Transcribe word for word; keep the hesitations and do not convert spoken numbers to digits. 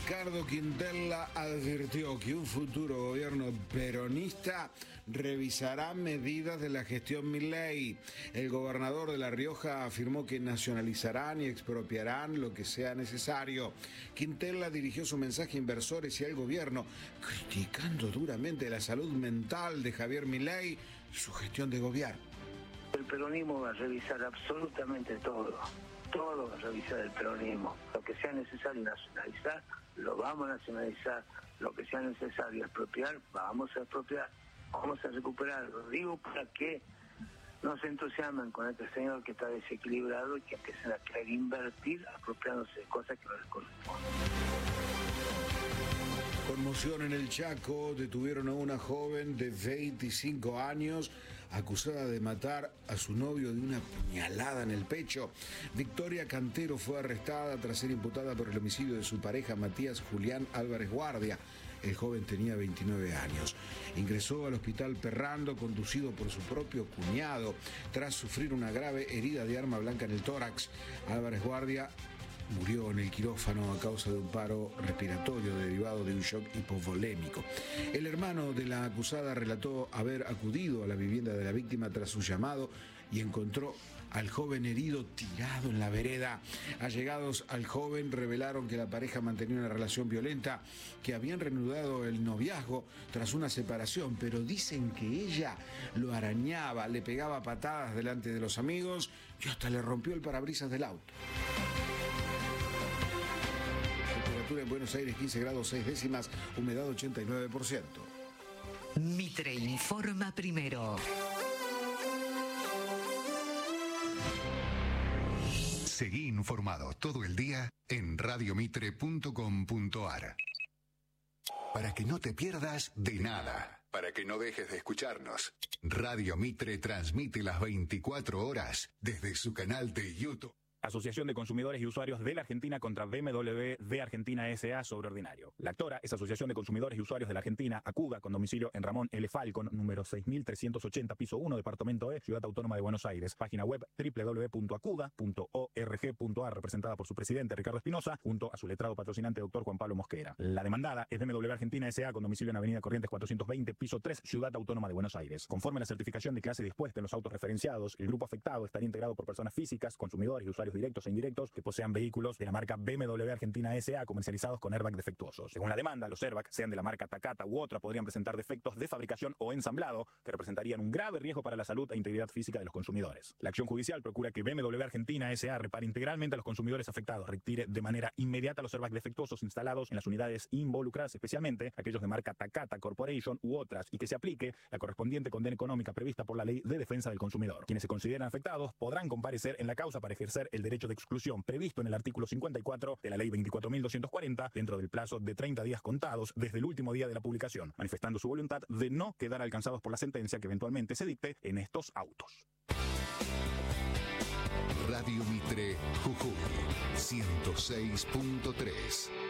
Ricardo Quintela advirtió que un futuro gobierno peronista revisará medidas de la gestión Milei. El gobernador de La Rioja afirmó que nacionalizarán y expropiarán lo que sea necesario. Quintela dirigió su mensaje a inversores y al gobierno, criticando duramente la salud mental de Javier Milei y su gestión de gobierno. El peronismo va a revisar absolutamente todo. Todo va a revisar el peronismo. Lo que sea necesario nacionalizar, lo vamos a nacionalizar. Lo que sea necesario expropiar, vamos a expropiar. Vamos a recuperar. Lo digo para que no se entusiasmen con este señor que está desequilibrado y que empiecen a querer invertir apropiándose de cosas que no les corresponden. Conmoción en el Chaco, detuvieron a una joven de veinticinco años acusada de matar a su novio de una puñalada en el pecho. Victoria Cantero fue arrestada tras ser imputada por el homicidio de su pareja Matías Julián Álvarez Guardia. El joven tenía veintinueve años. Ingresó al hospital Perrando, conducido por su propio cuñado, tras sufrir una grave herida de arma blanca en el tórax. Álvarez Guardia murió en el quirófano a causa de un paro respiratorio derivado de un shock hipovolémico. El hermano de la acusada relató haber acudido a la vivienda de la víctima tras su llamado y encontró al joven herido tirado en la vereda. Allegados al joven revelaron que la pareja mantenía una relación violenta, que habían reanudado el noviazgo tras una separación, pero dicen que ella lo arañaba, le pegaba patadas delante de los amigos y hasta le rompió el parabrisas del auto. En Buenos Aires quince grados seis décimas, humedad ochenta y nueve por ciento. Mitre informa primero. Seguí informado todo el día en radio mitre punto com punto ar. Para que no te pierdas de nada, para que no dejes de escucharnos, Radio Mitre transmite las veinticuatro horas desde su canal de YouTube. Asociación de Consumidores y Usuarios de la Argentina contra B M W de Argentina S A sobre ordinario. La actora es Asociación de Consumidores y Usuarios de la Argentina, ACUDA, con domicilio en Ramón L. Falcon, número seis mil trescientos ochenta, piso uno, departamento E, Ciudad Autónoma de Buenos Aires. Página web doble u doble u doble u punto acuda punto org punto ar, representada por su presidente Ricardo Espinosa, junto a su letrado patrocinante doctor Juan Pablo Mosquera. La demandada es B M W Argentina S A con domicilio en Avenida Corrientes cuatrocientos veinte, piso tres, Ciudad Autónoma de Buenos Aires. Conforme a la certificación de clase dispuesta en los autos referenciados, el grupo afectado estaría integrado por personas físicas, consumidores y usuarios directos e indirectos que posean vehículos de la marca B M W Argentina S A comercializados con airbag defectuosos. Según la demanda, los airbags, sean de la marca Takata u otra, podrían presentar defectos de fabricación o ensamblado que representarían un grave riesgo para la salud e integridad física de los consumidores. La acción judicial procura que B M W Argentina S A repare integralmente a los consumidores afectados, retire de manera inmediata los airbags defectuosos instalados en las unidades involucradas, especialmente aquellos de marca Takata Corporation u otras, y que se aplique la correspondiente condena económica prevista por la Ley de Defensa del Consumidor. Quienes se consideran afectados podrán comparecer en la causa para ejercer el derecho de exclusión previsto en el artículo cincuenta y cuatro de la Ley veinticuatro mil doscientos cuarenta dentro del plazo de treinta días contados desde el último día de la publicación, manifestando su voluntad de no quedar alcanzados por la sentencia que eventualmente se dicte en estos autos. Radio Mitre, Jujuy, ciento seis punto tres.